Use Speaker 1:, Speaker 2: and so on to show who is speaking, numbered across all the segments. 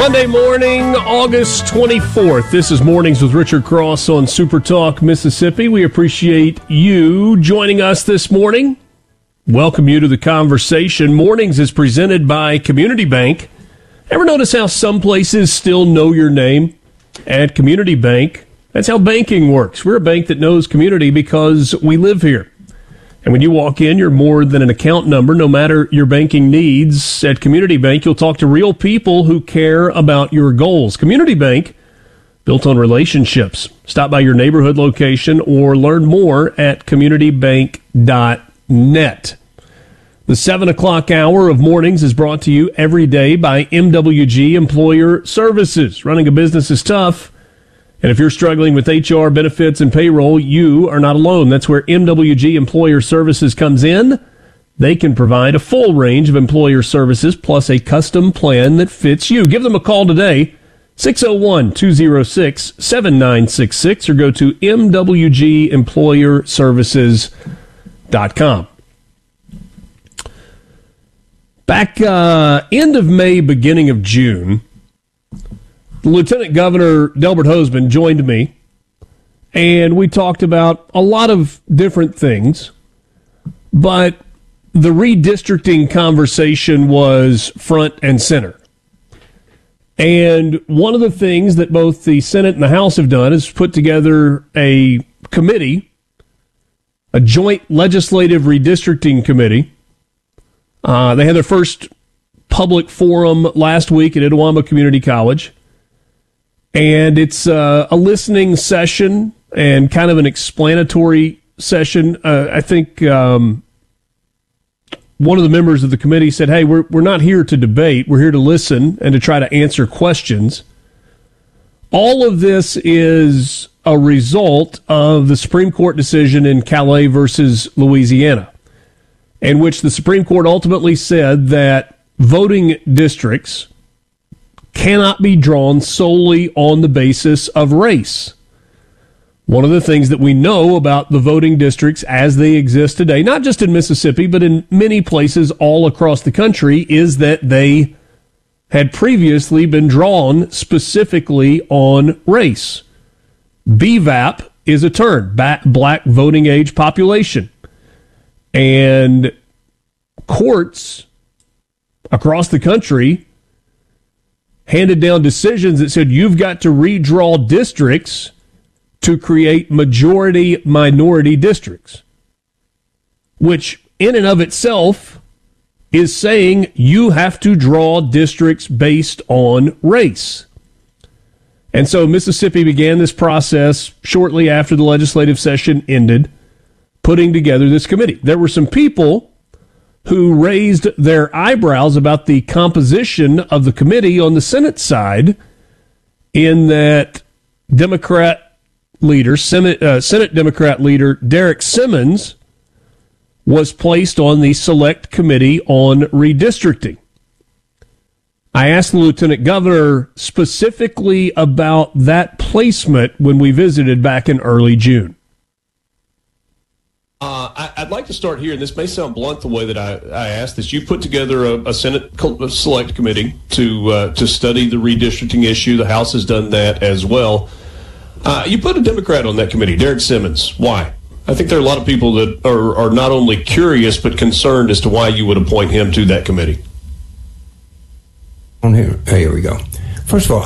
Speaker 1: Monday morning, August 24th. This is Mornings with Richard Cross on Super Talk, Mississippi. We appreciate you joining us this morning. Welcome you to the conversation. Mornings is presented by Community Bank. Ever notice how some places still know your name? At Community Bank, that's how banking works. We're a bank that knows community because we live here. And when you walk in, you're more than an account number. No matter your banking needs, at Community Bank, you'll talk to real people who care about your goals. Community Bank, built on relationships. Stop by your neighborhood location or learn more at communitybank.net. The 7 o'clock hour of Mornings is brought to you every day by MWG Employer Services. Running a business is tough. And if you're struggling with HR, benefits, and payroll, you are not alone. That's where MWG Employer Services comes in. They can provide a full range of employer services plus a custom plan that fits you. Give them a call today, 601-206-7966, or go to mwgemployerservices.com. Back end of May, beginning of June, Lieutenant Governor Delbert Hosemann joined me, and we talked about a lot of different things, but the redistricting conversation was front and center. And one of the things that both the Senate and the House have done is put together a committee, a joint legislative redistricting committee. They had their first public forum last week at Itawamba Community College. And it's a listening session and kind of an explanatory session. I think one of the members of the committee said, hey, we're not here to debate. We're here to listen and to try to answer questions. All of this is a result of the Supreme Court decision in Calais versus Louisiana, in which the Supreme Court ultimately said that voting districts cannot be drawn solely on the basis of race. One of the things that we know about the voting districts as they exist today, not just in Mississippi, but in many places all across the country, is that they had previously been drawn specifically on race. BVAP is a term, Black Voting Age Population. And courts across the country handed down decisions that said you've got to redraw districts to create majority-minority districts, which in and of itself is saying you have to draw districts based on race. And so Mississippi began this process shortly after the legislative session ended, putting together this committee. There were some people who raised their eyebrows about the composition of the committee on the Senate side, in that Senate Democrat leader Derek Simmons was placed on the Select Committee on Redistricting. I asked the Lieutenant Governor specifically about that placement when we visited back in early June.
Speaker 2: I'd like to start here, and this may sound blunt the way that I asked this. You put together a Senate Select Committee to study the redistricting issue. The House has done that as well. You put a Democrat on that committee, Derek Simmons. Why? I think there are a lot of people that are not only curious but concerned as to why you would appoint him to that committee.
Speaker 3: On here we go. First of all,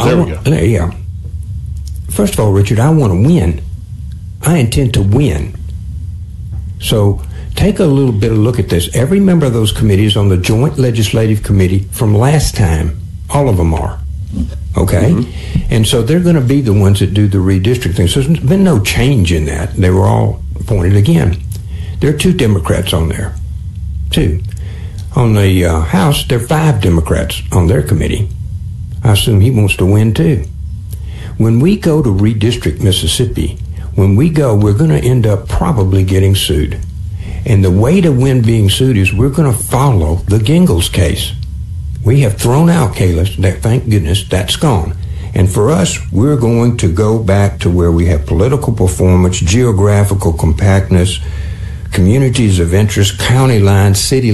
Speaker 3: First of all, Richard, I want to win. I intend to win. So take a little bit of a look at this. Every member of those committees on the Joint Legislative Committee from last time, all of them are. Okay? Mm-hmm. And so they're going to be the ones that do the redistricting. So there's been no change in that. They were all appointed again. There are 2 Democrats on there. 2. On the House, there are 5 Democrats on their committee. I assume he wants to win too. When we go to redistrict Mississippi, we're going to end up probably getting sued. And the way to win being sued is we're going to follow the Gingles case. We have thrown out Kalis. Thank goodness that's gone. And for us, we're going to go back to where we have political performance, geographical compactness, communities of interest, county lines, city